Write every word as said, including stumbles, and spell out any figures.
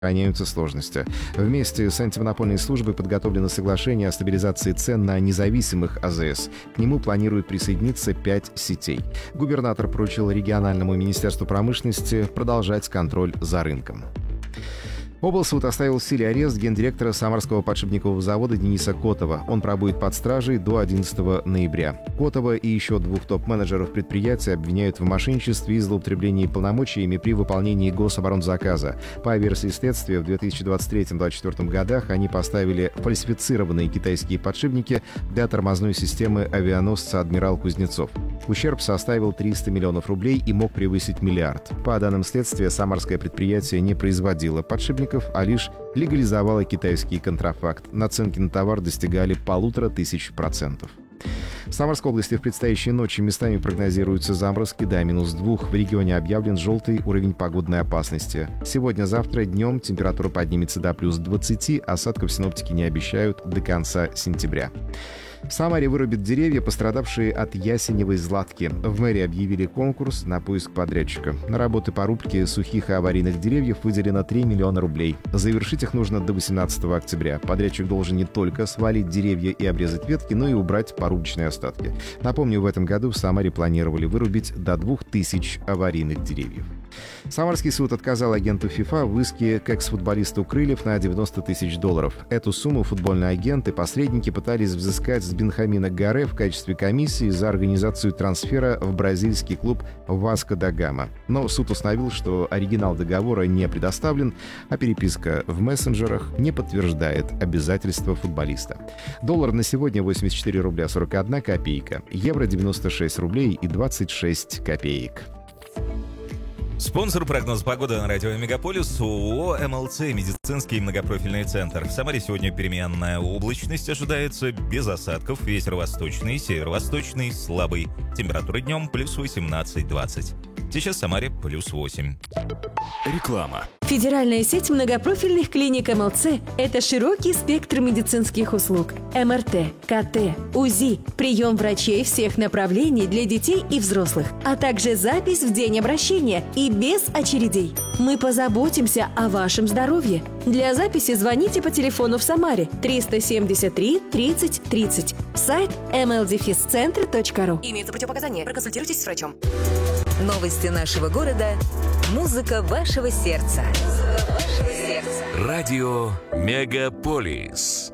сохраняются сложности. Вместе с антимонопольной службой подготовлено соглашение о стабилизации цен на независимых А Зэ Эс. К нему планируют присоединиться пять сетей. Губернатор поручил региональному министерству промышленности продолжать контроль за рынком. Облсуд оставил в силе арест гендиректора Самарского подшипникового завода Дениса Котова. Он пробудет под стражей до одиннадцатого ноября. Котова и еще двух топ-менеджеров предприятия обвиняют в мошенничестве и злоупотреблении полномочиями при выполнении гособоронзаказа. По версии следствия, в две тысячи двадцать третьем — две тысячи двадцать четвёртом годах они поставили фальсифицированные китайские подшипники для тормозной системы авианосца «Адмирал Кузнецов». Ущерб составил триста миллионов рублей и мог превысить миллиард. По данным следствия, самарское предприятие не производило подшипников, а лишь легализовало китайский контрафакт. Наценки на товар достигали полутора тысяч процентов. В Самарской области в предстоящей ночи местами прогнозируются заморозки до минус двух. В регионе объявлен желтый уровень погодной опасности. Сегодня-завтра днем температура поднимется до плюс двадцати, осадков синоптики не обещают до конца сентября. В Самаре вырубят деревья, пострадавшие от ясеневой златки. В мэрии объявили конкурс на поиск подрядчика. На работы по рубке сухих и аварийных деревьев выделено три миллиона рублей. Завершить их нужно до восемнадцатого октября. Подрядчик должен не только свалить деревья и обрезать ветки, но и убрать порубочные остатки. Напомню, в этом году в Самаре планировали вырубить до двух тысяч аварийных деревьев. Самарский суд отказал агенту ФИФА в иске к экс-футболисту Крыльев на девяносто тысяч долларов. Эту сумму футбольный агент и посредники пытались взыскать с Бенхамина Гаре в качестве комиссии за организацию трансфера в бразильский клуб Васко да Гама. Но суд установил, что оригинал договора не предоставлен, а переписка в мессенджерах не подтверждает обязательства футболиста. Доллар на сегодня восемьдесят четыре рубля сорок одна копейка, евро девяносто шесть рублей и двадцать шесть копеек. Спонсор прогноза погоды на радио Мегаполис — ООО эм эл цэ «Медицинский многопрофильный центр». В Самаре сегодня переменная облачность ожидается, без осадков, ветер восточный, северо-восточный, слабый. Температура днем плюс восемнадцать-двадцать. Сейчас в Самаре плюс восемь. Реклама. Федеральная сеть многопрофильных клиник эм эл цэ – это широкий спектр медицинских услуг. эм эр тэ, ка тэ, УЗИ, прием врачей всех направлений для детей и взрослых, а также запись в день обращения и без очередей. Мы позаботимся о вашем здоровье. Для записи звоните по телефону в Самаре триста семьдесят три тридцать тридцать. Сайт эм эл дефис центр точка ру. Имеются противопоказания. Проконсультируйтесь с врачом. Новости нашего города. Музыка вашего сердца. Радио Мегаполис.